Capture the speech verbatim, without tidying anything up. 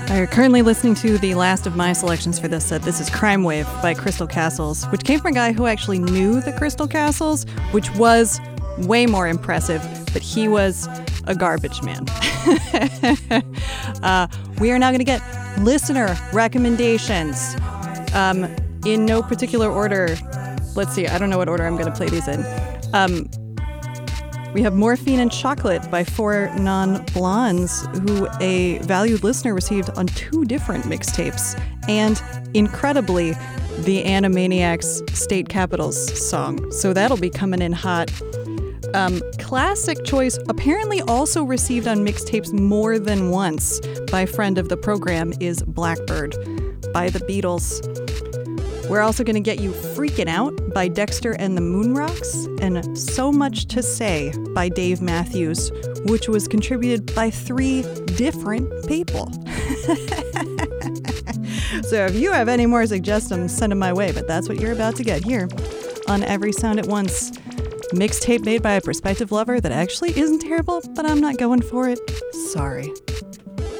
You're currently listening to the last of my selections for this set. This is Crime Wave by Crystal Castles, which came from a guy who actually knew the Crystal Castles, which was way more impressive, but he was a garbage man. uh, we are now going to get listener recommendations. Um, in no particular order. Let's see, I don't know what order I'm going to play these in. Um, We have Morphine and Chocolate by Four Non-Blondes, who a valued listener received on two different mixtapes. And, incredibly, the Animaniacs State Capitals song. So that'll be coming in hot. Um, classic choice, apparently also received on mixtapes more than once by friend of the program, is Blackbird by the Beatles. We're also going to get you Freakin' Out by Dexter and the Moonrocks, and So Much to Say by Dave Matthews, which was contributed by three different people. So if you have any more suggestions, send them my way, but that's what you're about to get here on Every Sound at Once. Mixtape made by a prospective lover that actually isn't terrible, but I'm not going for it. Sorry.